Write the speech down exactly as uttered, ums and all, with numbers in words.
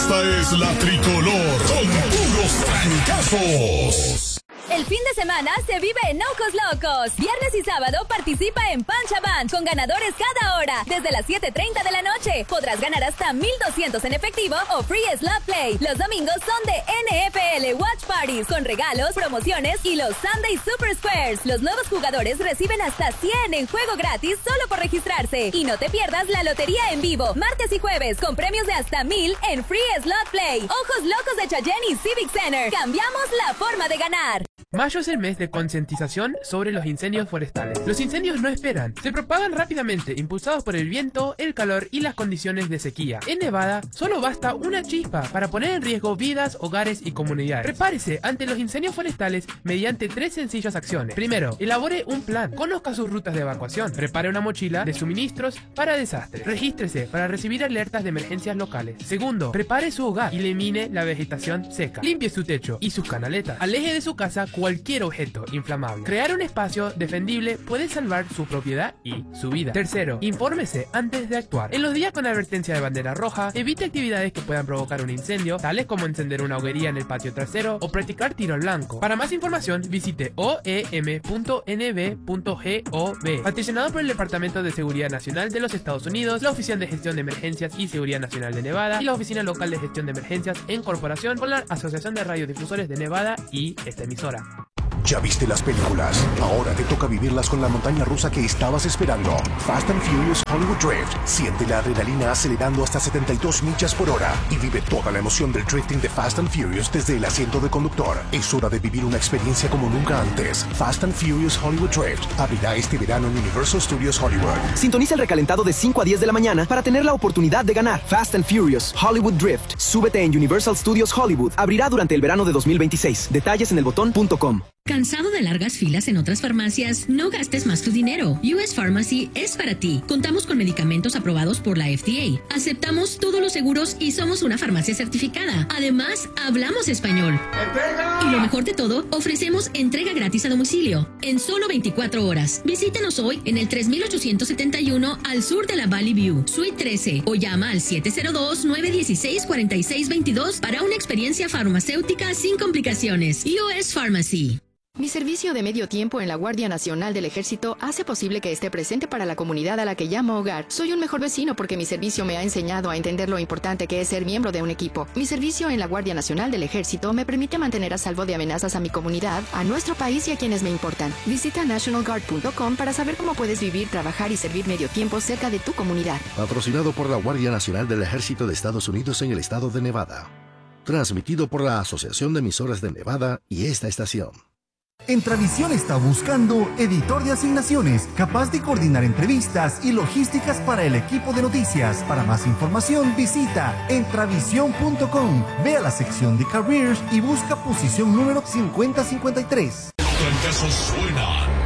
Esta es la tricolor con puros trancazos. El fin de semana se vive en Ojos Locos. Viernes y sábado participa en Pancha Band con ganadores cada hora. Desde las siete treinta de la noche podrás ganar hasta mil doscientos en efectivo o free slot play. Los domingos son de N F L Watch Parties con regalos, promociones y los Sunday Super Squares. Los nuevos jugadores reciben hasta cien en juego gratis solo por registrarse. Y no te pierdas la lotería en vivo, martes y jueves, con premios de hasta mil en free slot play. Ojos Locos de Cheyenne y Civic Center. Cambiamos la forma de ganar. Mayo es el mes de concientización sobre los incendios forestales. Los incendios no esperan, se propagan rápidamente, impulsados por el viento, el calor y las condiciones de sequía. En Nevada, solo basta una chispa para poner en riesgo vidas, hogares y comunidades. Prepárese ante los incendios forestales mediante tres sencillas acciones. Primero, elabore un plan, conozca sus rutas de evacuación, prepare una mochila de suministros para desastres, regístrese para recibir alertas de emergencias locales. Segundo, prepare su hogar y elimine la vegetación seca, limpie su techo y sus canaletas, aleje de su casa cualquier objeto inflamable. Crear un espacio defendible puede salvar su propiedad y su vida. Tercero, infórmese antes de actuar. En los días con advertencia de bandera roja, evite actividades que puedan provocar un incendio, tales como encender una hoguería en el patio trasero o practicar tiro al blanco. Para más información, visite o e m punto n b punto gov, patrocinado por el Departamento de Seguridad Nacional de los Estados Unidos, la Oficina de Gestión de Emergencias y Seguridad Nacional de Nevada y la Oficina Local de Gestión de Emergencias en corporación con la Asociación de Radiodifusores de Nevada y esta emisora. Ya viste las películas, ahora te toca vivirlas con la montaña rusa que estabas esperando. Fast and Furious Hollywood Drift. Siente la adrenalina acelerando hasta setenta y dos millas por hora y vive toda la emoción del drifting de Fast and Furious desde el asiento de conductor. Es hora de vivir una experiencia como nunca antes. Fast and Furious Hollywood Drift abrirá este verano en Universal Studios Hollywood. Sintoniza el recalentado de cinco a diez de la mañana para tener la oportunidad de ganar. Fast and Furious Hollywood Drift. Súbete en Universal Studios Hollywood. Abrirá durante el verano de dos mil veintiséis. Detalles en el botón punto com. ¿Cansado de largas filas en otras farmacias? No gastes más tu dinero. U S Pharmacy es para ti. Contamos con medicamentos aprobados por la F D A. Aceptamos todos los seguros y somos una farmacia certificada. Además, hablamos español. ¡Entrega! Y lo mejor de todo, ofrecemos entrega gratis a domicilio en solo veinticuatro horas. Visítenos hoy en el tres mil ochocientos setenta y uno al sur de la Valley View, Suite trece, o llama al siete cero dos, nueve uno seis, cuatro seis dos dos para una experiencia farmacéutica sin complicaciones. U S Pharmacy. Mi servicio de medio tiempo en la Guardia Nacional del Ejército hace posible que esté presente para la comunidad a la que llamo hogar. Soy un mejor vecino porque mi servicio me ha enseñado a entender lo importante que es ser miembro de un equipo. Mi servicio en la Guardia Nacional del Ejército me permite mantener a salvo de amenazas a mi comunidad, a nuestro país y a quienes me importan. Visita national guard punto com para saber cómo puedes vivir, trabajar y servir medio tiempo cerca de tu comunidad. Patrocinado por la Guardia Nacional del Ejército de Estados Unidos en el estado de Nevada. Transmitido por la Asociación de Emisoras de Nevada y esta estación. Entravisión está buscando editor de asignaciones, capaz de coordinar entrevistas y logísticas para el equipo de noticias. Para más información, visita entravisión punto com. Ve a la sección de Careers y busca posición número cincuenta cincuenta y tres. Trancazos suenan